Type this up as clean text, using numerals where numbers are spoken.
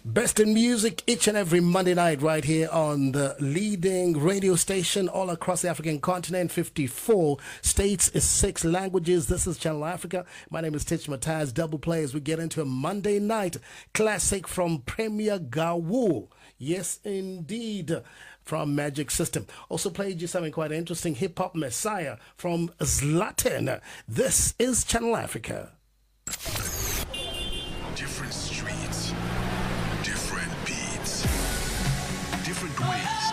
Best in music each and every Monday night right here on the leading radio station all across the African continent. 54 states, 6 languages. This is Channel Africa. My name is Tich Mataz. Double play as we get into a Monday night classic from Premier Gawu. Yes, indeed. From Magic System. Also played you something quite interesting. Hip Hop Messiah from Zlatan. This is Channel Africa. Different streets, different beats, different ways